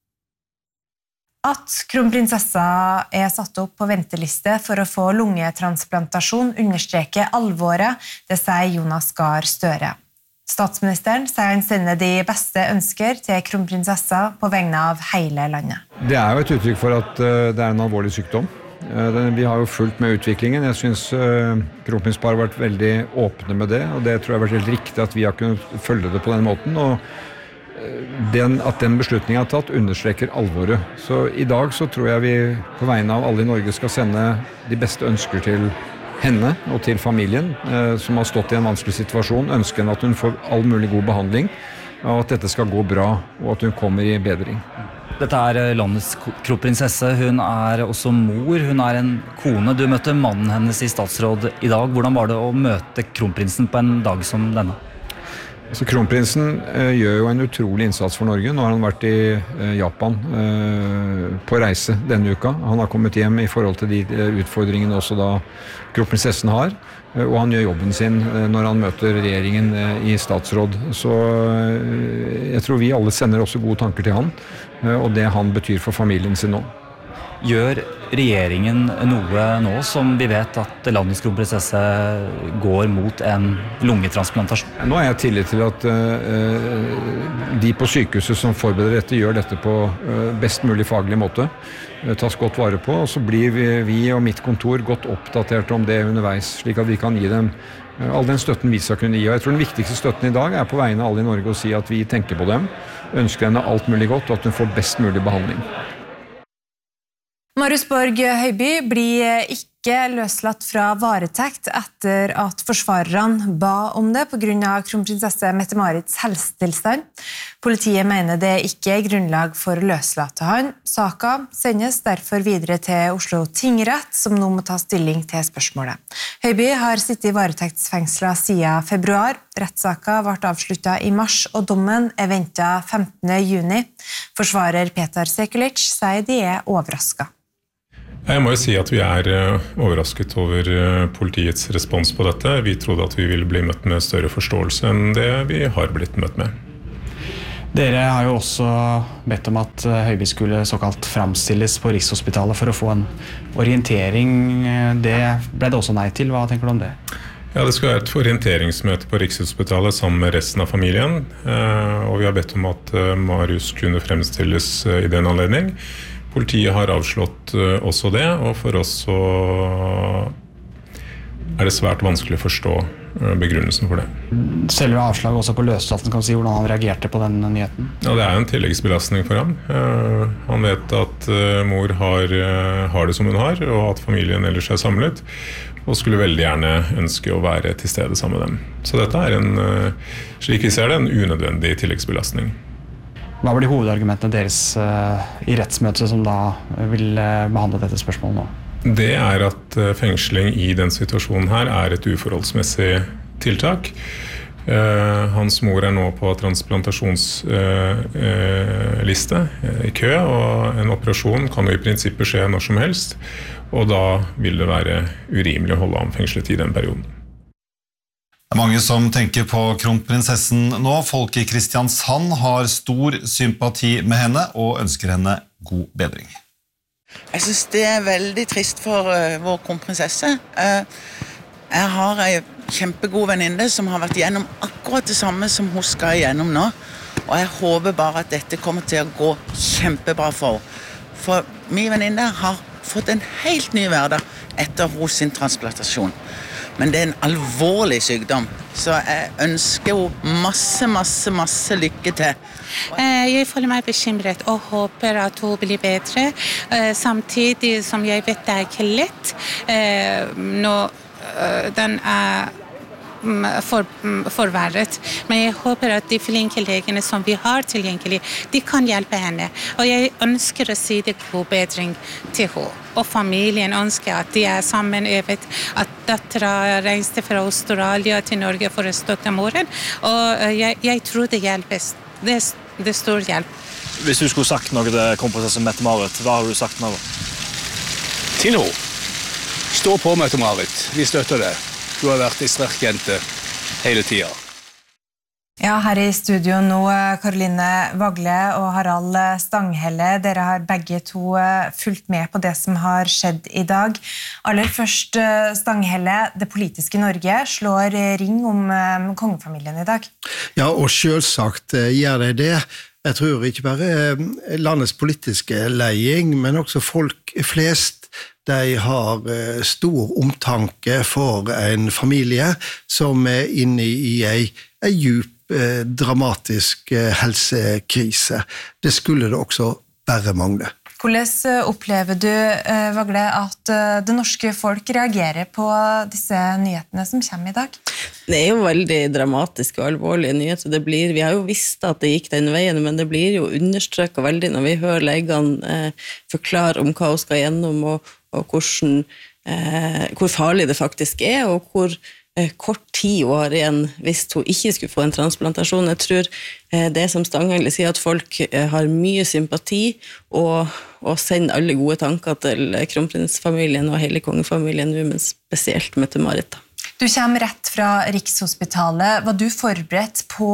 At kronprinsessa er satt opp på venteliste for å få lungetransplantasjon understreker alvoret, det sier Jonas Gahr Støre. Statsministeren sier han sender de beste ønsker til kronprinsessa på vegne av hele landet. Det er jo et uttrykk for at det er en alvorlig sykdom. Vi har jo fulgt med utviklingen. Jeg synes kronprinsparet har vært veldig åpne med det, og det tror jeg har vært helt riktig at vi har kunnet følge det på den måten. Og den, at den beslutningen er tatt, understreker alvoret. Så i dag så tror jeg vi på vegne av alle i Norge skal sende de beste ønsker til henne og til familien, som har stått i en vanskelig situasjon. Ønsker henne at hun får all mulig god behandling, og at dette skal gå bra, og at hun kommer i bedring. Dette er landets kronprinsesse. Hun er også mor. Hun er en kone. Du møtte mannen hennes i statsråd i dag. Hvordan var det å møte kronprinsen på en dag som denne? Så kronprinsen eh, gjør jo en utrolig innsats for Norge. Nå har han vært i eh, Japan eh, på reise denne uka. Han har kommet hjem i forhold til de eh, utfordringene også da kronprinsessen har. Eh, og han gjør jobben sin eh, når han møter regjeringen eh, i statsråd. Så eh, jeg tror vi alle sender også gode tanker til han, eh, og det han betyr for familien sin nå. Gjør regjeringen noe nå som vi vet at landets kronprinsesse går mot en lungetransplantasjon? Nå har jeg tillit til at uh, de på sykehuset som forbereder dette gjør dette på uh, best mulig faglig måte. Uh, tas godt vare på, og så blir vi, vi og mitt kontor godt oppdatert om det underveis, slik at vi kan gi dem uh, all den støtten vi skal kunne gi. Og jeg tror den viktigste støtten i dag er på vegne av alle i Norge å si at vi tenker på dem, ønsker henne alt mulig godt, og at hun får best mulig behandling. Marius Borg Høiby blir ikke løslatt fra varetekt etter at forsvarerne ba om det på grunn av kronprinsesse Mette-Marits helsetilstand. Politiet mener det ikke er grunnlag for å løslate han. Saka sendes derfor videre til Oslo tingrett, som nå må ta stilling til spørsmålet. Høiby har sittet i varetektsfengslet siden februar. Rettssaka ble avsluttet i mars, og dommen er ventet femtende juni. Forsvarer Petar Sekulic sier de er overrasket. Jeg må jo si at vi er overrasket over politiets respons på dette. Vi trodde at vi ville bli møtt med større forståelse enn det vi har blitt møtt med. Dere har jo også bedt om at Høiby skulle såkalt framstilles på Rikshospitalet for å få en orientering. Det ble det også nei til. Hva tenker du om det? Ja, det skal være et orienteringsmøte på Rikshospitalet sammen med resten av familien. Og vi har bedt om at Marius kunne fremstilles i den anledning. Politiet har avslått også det, og for oss så er det svært vanskelig å forstå begrunnelsen for det. Selve avslaget også på løslatelsen, kan du si hvordan han reagerte på den nyheten? Ja, det er en tilleggsbelastning for ham. Han vet at mor har, har det som hun har, og at familien ellers er samlet, og skulle veldig gjerne ønske å være til stede sammen med dem. Så dette er en, slik vi ser det, en unødvendig tilleggsbelastning. Hva blir hovedargumentene deres uh, i rettsmøtet som da vil uh, behandle dette spørsmålet nå? Det er at uh, fengsling i den situasjonen her er et uforholdsmessig tiltak. Uh, hans mor er nå på transplantasjonsliste uh, uh, i kø, og en operasjon kan jo i prinsippet skje når som helst, og da vil det være urimelig å holde ham fengslet i den perioden. Det er mange som tenker på kronprinsessen nå. Folk i Kristiansand har stor sympati med henne og ønsker henne god bedring. Jeg synes det er veldig trist for uh, vår kronprinsesse. Uh, jeg har en kjempegod venninne som har vært gjennom akkurat det samme som hun skal gjennom nå. Og jeg håper bare at dette kommer til å gå kjempebra for henne. For min venninne har fått en helt ny hverdag etter hos sin transplantasjon. Men det er en alvorlig sykdom, så jeg ønsker henne masse, masse, masse lykke til. Jeg føler meg bekymret og håper at hun blir bedre, samtidig som jeg vet det er ikke lett når den er for, forverret. Men jeg håper at de flinke legene som vi har tilgjengelig, de kan hjelpe henne. Og jeg ønsker å si det god bedring til henne. Og familien ønsker at de er sammen. Jeg vet at datteren reiste fra Australia til Norge for å støtte moren. Og jeg, jeg tror det hjelpes. Det, det er stor hjelp. Hvis du skulle sagt noe til kronprinsesse Mette-Marit, hva har du sagt nå? Til nå. Stå på, Mette-Marit. Vi støtter det. Du har vært en sterk jente hele tiden. Ja, her i studio nå, Karoline Vagle og Harald Stanghelle. Dere har begge to fulgt med på det som har skjedd i dag. Aller først, Stanghelle, det politiske Norge slår ring om kongefamilien i dag. Ja, og selvsagt gjør det det. Jeg tror ikke bare landets politiske leding, men også folk flest, de har stor omtanke for en familie som er inne i en, en djup, dramatisk helsekrise. Det skulle det også bare mangle. Hvordan opplever du, Vagle, at det norske folk reagerer på disse nyhetene som kommer i dag? Det er jo veldig dramatiske og alvorlige nyheter. Det blir, vi har jo visst at det gikk den veien, men det blir jo understrøket veldig når vi hører legene eh, forklare om hva hun skal gjennom, og, og hvordan, eh, hvor farlig det faktisk er, og hvor eh, kort tid hun har igjen hvis hun ikke skulle få en transplantasjon. Jeg tror eh, det som Stanghelle sier, at folk eh, har mye sympati, og, og sender alle gode tanker til kronprinsfamilien og hele kongefamilien, men spesielt Mette-Marit. Du kommer rett fra Rikshospitalet. Var du forberedt på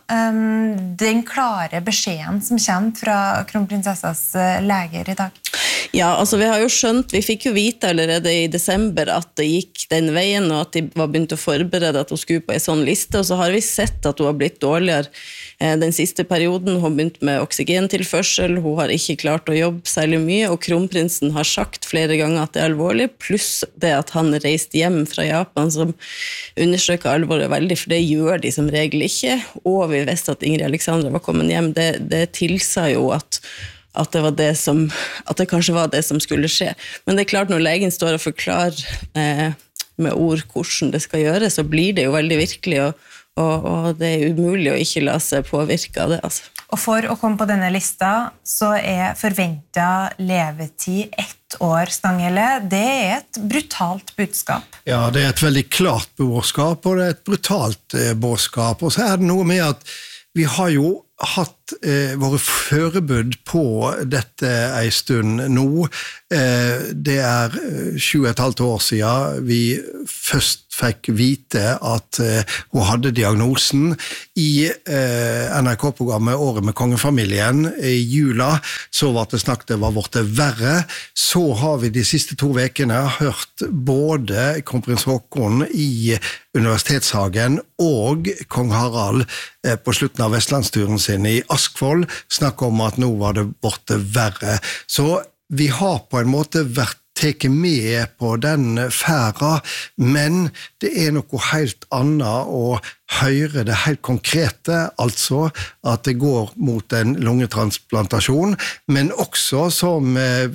um, den klare beskjeden som kommer fra kronprinsessas leger i dag? Ja, altså vi har jo skjønt, vi fikk jo vite allerede i desember at det gikk den veien, og at de var begynt å forberede at hun skulle på en sånn liste, og så har vi sett at hun har blitt dårligere den siste perioden. Hun har begynt med oksygentilførsel, hun har ikke klart å jobbe særlig mye, og kronprinsen har sagt flere ganger at det er alvorlig, pluss det at han reiste hjem fra Japan, som understreker alvoret veldig, for det gjør de som regel ikke, og vi visste at Ingrid Alexandra var kommet hjem. Det, det tilsa jo at at det var det som, at det kanskje var det som skulle skje. Men det er klart, når legen står og forklarer eh, med ord hvordan det skal gjøres, så blir det jo veldig virkelig, og, og, og det er umulig å ikke la seg påvirke av det. Altså. Og for å komme på denne lista, så er forventet levetid ett år, Stanghelle. Det er et brutalt budskap. Ja, det er et veldig klart budskap, og det er et brutalt eh, budskap. Og så er det noe med at vi har jo hatt eh, våre førebud på dette en stund nå. Eh, det er sju og et halvt år siden vi først fikk vite at eh, hun hadde diagnosen. I eh, N R K-programmet Året med kongefamilien i jula, så var det snakket det var vårt verre. Så har vi de siste to vekene hørt både kronprins Haakon i Universitetshagen og kong Harald eh, på slutten av Vestlandsturen sin i Askvoll snakke om at nå var det vårt verre. Så vi har på en måte vært teke med på den færa, men det er noe helt annet å høre det helt konkrete, altså at det går mot en lungetransplantasjon, men også som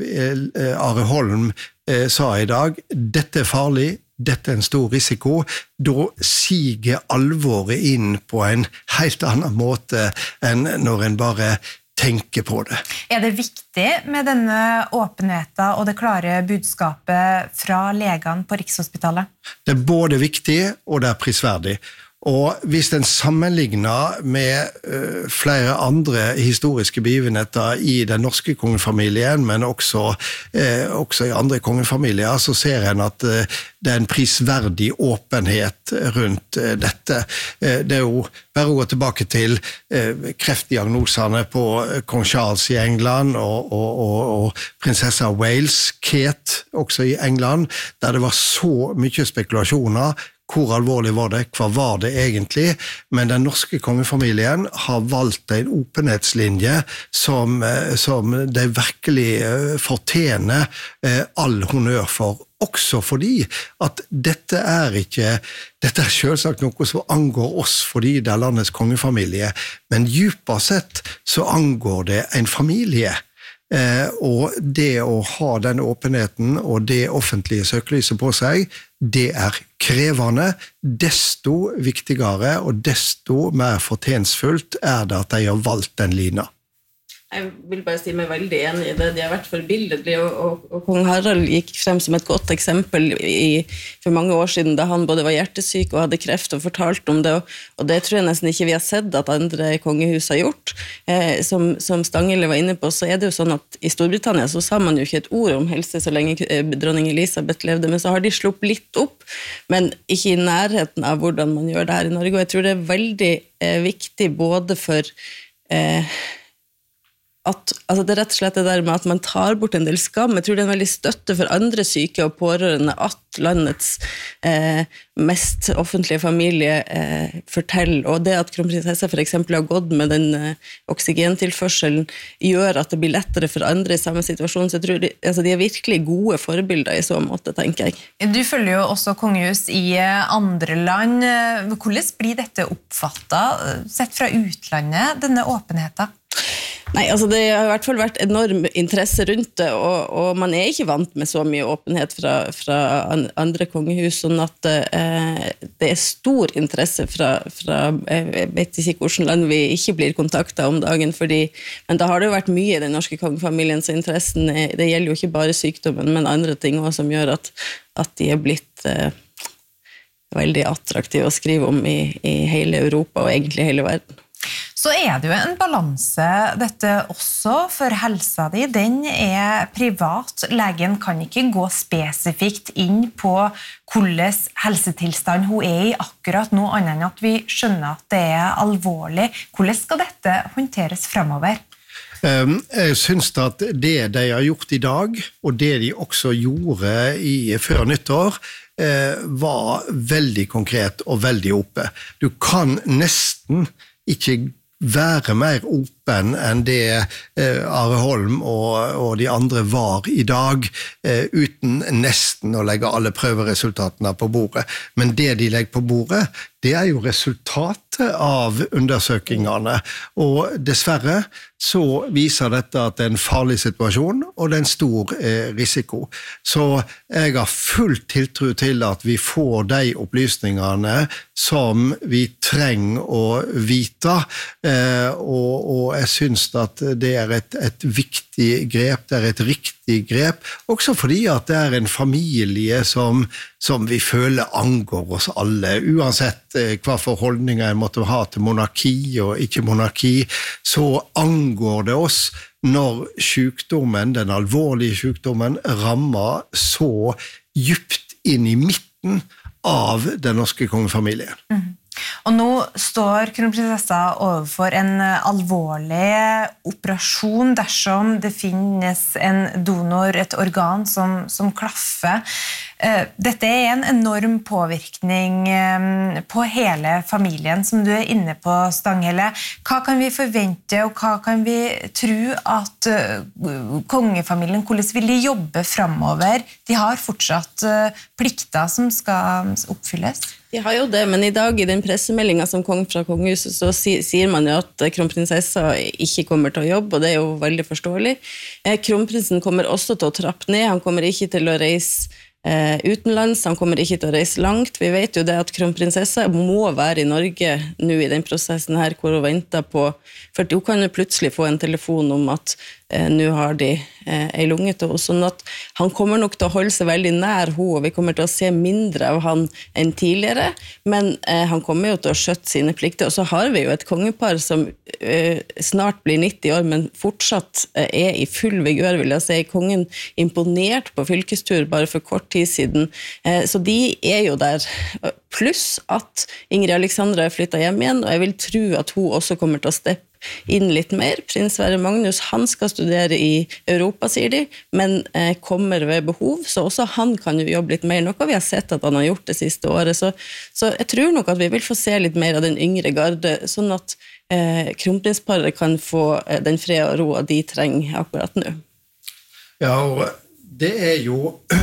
Are Holm sa i dag, dette er farlig, dette er en stor risiko, da siger alvoret inn på en helt annen måte enn når en bare tenker på det. Er det viktig med denne åpenheten og det klare budskapet fra legene på Rikshospitalet? Det er både viktig og det er prisverdig. Og hvis den sammenligner med uh, flere andre historiske begivenheter i den norske kongefamilien, men også, uh, også i andre kongefamilier, så ser en at uh, det er en prisverdig åpenhet rundt uh, dette. Uh, det er jo bare å gå tilbake til uh, kreftdiagnosene på uh, kong Charles i England og, og, og, og prinsessa Wales, Kate, også i England, der det var så mye spekulasjoner. Hvor alvorlig var det? Hva var det egentlig? Men den norske kongefamilien har valgt en åpenhetslinje som, som de virkelig fortjener all honnør for. Også fordi at dette er ikke, dette er selvsagt noe som angår oss fordi det er landets kongefamilie, men djupest sett så angår det en familie. Eh, og det å ha den åpenheten og det offentlige søkelyset på seg, det er krevende, desto viktigere og desto mer fortjensfullt er det at de har valgt den lina. Jeg vil bare si meg veldig enig i det. De har vært forbilledlige, og, og, og kong Harald gikk frem som et godt eksempel i, for mange år siden, da han både var hjertesyk og hadde kreft og fortalt om det, og, og det tror jeg nesten ikke vi har sett at andre kongehus har gjort. Eh, som, som Stanghelle var inne på, så er det jo sånn at i Storbritannia så sa man jo ikke et ord om helse så lenge dronning Elisabeth levde, men så har de sluppet litt opp, men ikke i nærheten av hvordan man gjør det her i Norge, og jeg tror det er veldig eh, viktig både for eh, at altså det er rett og slett det der med at man tar bort en del skam. Jeg tror det er en veldig støtte for andre syke og pårørende at landets eh, mest offentlige familie eh, forteller, og det at kronprinsessa for eksempel har gått med den eh, oksygentilførselen gjør at det blir lettere for andre i samme situasjon, så jeg tror de, altså de er virkelig gode forbilder i så måte, tenker jeg. Du følger jo også kongehus i andre land. Hvordan blir dette oppfattet, sett fra utlandet, denne åpenheten? Nei, altså det har i hvert fall vært enorm interesse rundt det, og, og man er ikke vant med så mye åpenhet fra, fra andre kongehus, sånn at eh, det er stor interesse fra, fra, jeg vet ikke hvordan land vi ikke blir kontaktet om dagen, fordi, men da har det jo vært mye i den norske kongefamilien, så interessen, er, det gjelder jo ikke bare sykdommen, men andre ting også, som gjør at, at de er blitt eh, veldig attraktive å skrive om i, i hele Europa, og egentlig hele verden. Så er det jo en balanse dette også for helsa di. Den er privat. Legen kan ikke gå spesifikt inn på hvordan helsetilstand hun er i akkurat nå, annet enn at vi skjønner at det er alvorlig. Hvordan skal dette håndteres fremover? Jeg synes at det de har gjort i dag, og det de også gjorde i, før nyttår, var veldig konkret og veldig oppe. Du kan nesten ikke være mer åpen enn det eh, Are Holm og, og de andre var i dag, eh, uten nesten å legge alle prøveresultatene på bordet. Men det de legger på bordet, det er jo resultatet av undersøkingene, og dessverre så viser dette at det er en farlig situasjon, og det er en stor eh, risiko. Så jeg har full tiltro til at vi får de opplysningene som vi trenger å vite, eh, og, og jeg synes at det er et, et viktig grep, det er et riktig grep, også fordi at det er en familie som, som vi føler angår oss alle, uansett eh, hva for holdninger jeg måtte ha til monarki og ikke monarki, så angår det oss når sykdommen, den alvorlige sykdommen, rammer så djupt inn i midten av den norske kongefamilien. Mm. Og nå står kronprinsessa overfor en alvorlig operasjon dersom det finnes en donor, et organ som, som klaffer. Dette er en enorm påvirkning på hele familien, som du er inne på, Stanghelle. Hva kan vi forvente, og hva kan vi tro at kongefamilien, hvordan vil de jobbe fremover? De har fortsatt plikter som skal oppfylles. De har jo det, men i dag i den pressemeldingen som kom fra kongehuset, så sier man jo at kronprinsessa ikke kommer til å jobbe, og det er jo veldig forståelig. Kronprinsen kommer også til å trappe ned, han kommer ikke til å reise eh, utenlands, han kommer ikke til å reise langt. Vi vet jo det at kronprinsessa må være i Norge nå i den prosessen her, hvor hun venter på, for hun kan jo plutselig få en telefon om at eh, nå har de eh, en lunge til henne, sånn at han kommer nok til å holde seg veldig nær henne, og vi kommer til å se mindre av han enn tidligere, men eh, han kommer jo til å skjøtte sine plikter, og så har vi jo et kongepar som eh, snart blir nitti år, men fortsatt eh, er i full vigør, vil jeg si. Kongen imponert på fylkestur bare for kort tid siden, eh, så de er jo der, pluss at Ingrid Alexandra er flyttet hjem igjen, og jeg vil tro at hun også kommer til å steppe inn litt mer. Prins Sverre Magnus, han skal studere i Europa, sier de, men eh, kommer ved behov, så også han kan jo jobbe litt mer, noe vi har sett at han har gjort det siste året, så, så jeg tror nok at vi vil få se litt mer av den yngre garde, sånn at eh, kronprinsparet kan få eh, den fred og ro de trenger akkurat nå. Ja, og det er jo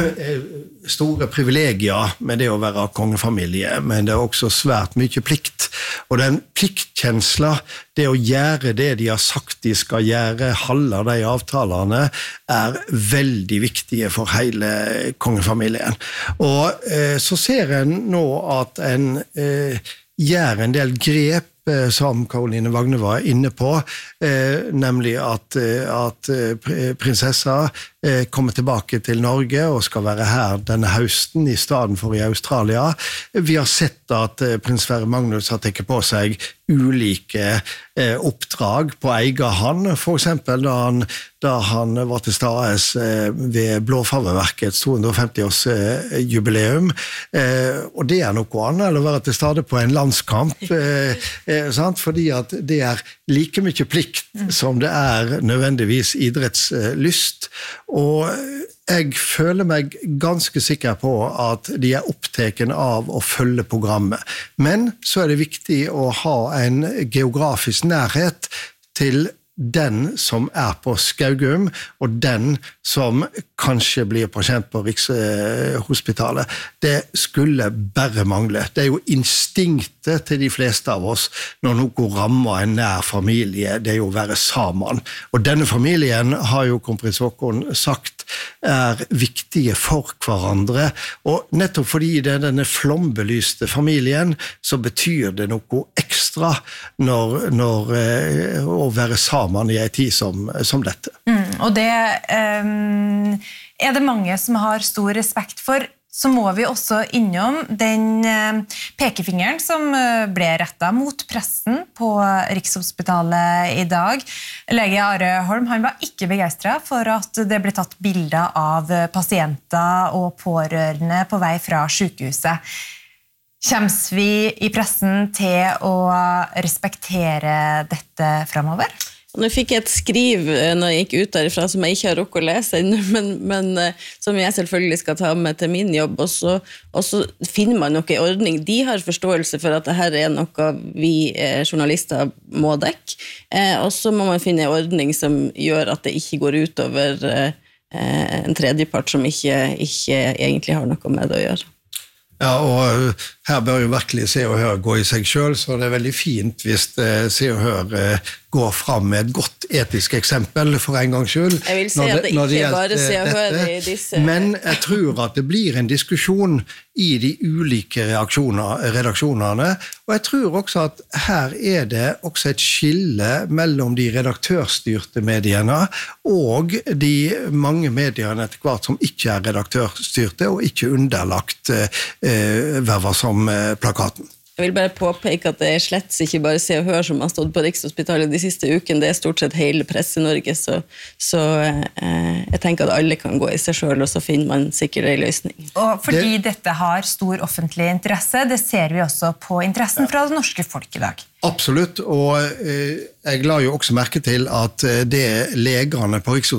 store privilegier med det å være kongefamilie, men det er også svært mye plikt. Og den pliktkjensla, det å gjøre det de har sagt de skal gjøre, halve de avtalene, er veldig viktige for hele kongefamilien. Og eh, så ser en nå at en eh, gjør en del grep som Karoline Wagne var inne på, eh, nemlig at, at prinsessa eh, kommer tilbake til Norge og skal være her denne høsten i stedet for i Australia. Vi har sett at prins Sverre Magnus har tekket på seg ulike eh, oppdrag på egen hand, for eksempel da han, da han var til stades eh, ved Blåfarveverkets to hundre og femti års eh, jubileum, eh, og det er noe annet, eller være til stede på en landskamp, eh, eh, sant? Fordi at det er like mye plikt som det er nødvendigvis idrettslyst, og jeg føler meg ganske sikker på at de er opptatt av å følge programmet. Men så er det viktig å ha en geografisk nærhet til den som er på Skaugum, og den som kanskje blir pasient på Rikshospitalet. Det skulle bare mangle. Det er jo instinktet til de fleste av oss når noe rammer en nær familie, det er jo å være sammen. Og denne familien har jo kronprins Haakon sagt er viktige for hverandre, og nettopp fordi det er denne flombelyste familien, så betyr det noe ekstra når, når eh, å være sammen i en tid som, som dette. Mm, og det um, er det mange som har stor respekt for. Så må vi også innom den pekefingeren som ble rettet mot pressen på Rikshospitalet i dag. Lege Are Holm, han var ikke begeistret for at det ble tatt bilder av pasienter og pårørende på vei fra sykehuset. Kommer vi i pressen til å respektere dette fremover? Nå fikk jeg et skriv når jeg gikk ut derifra som jeg ikke har rukket å lese, men, men som jeg selvfølgelig skal ta med til min jobb, og så, og så finner man noe ordning. De har forståelse for at dette er noe vi journalister må dekke, og så må man finne en ordning som gjør at det ikke går ut over en tredjepart som ikke, ikke egentlig har noe med det å gjøre. Ja, og her bør jo virkelig Se og Hør gå i seg selv, så det er veldig fint hvis Se og Hør går fram med et godt etisk eksempel for en gangs skyld. Jeg vil si at det ikke er bare Se og Hør i disse... Men jeg tror at det blir en diskusjon i de ulike redaksjonene, og jeg tror også at her er det også et skille mellom de redaktørstyrte mediene og de mange mediene etter hvert som ikke er redaktørstyrte og ikke underlagt eh, verva som eh, plakaten. Jeg vil bare påpeke at det er slett ikke bare Se og Hør som har stått på Rikshospitalet de siste ukene, det er stort sett hele Presse-Norge, så, så eh, jeg tenker at alle kan gå i seg selv, og så finner man sikkert en løsning. Og fordi det... dette har stor offentlig interesse, det ser vi også på interessen fra det norske folk i dag. Absolutt, og eh, jeg la jo også merke til at det legene på Rikshospitalet